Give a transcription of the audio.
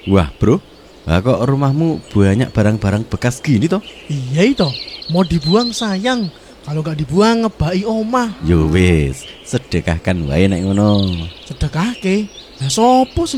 Wah bro, kok rumahmu banyak barang-barang bekas gini toh? Iya itu, mau dibuang sayang. Kalau gak dibuang ngebai omah. Yo wis, sedekahkan wae nek ngono. Sedekahke. Lah sopo sing